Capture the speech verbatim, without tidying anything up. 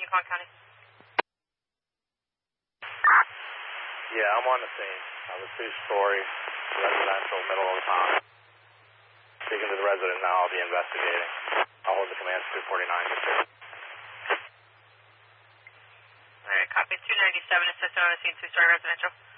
Macon County. Yeah, I'm on the scene. I was two-story, residential, middle of the town. Speaking to the resident now, I'll be investigating. I'll hold the commands two forty-nine. Alright, copy two ninety-seven, assistant on the scene, two-story residential.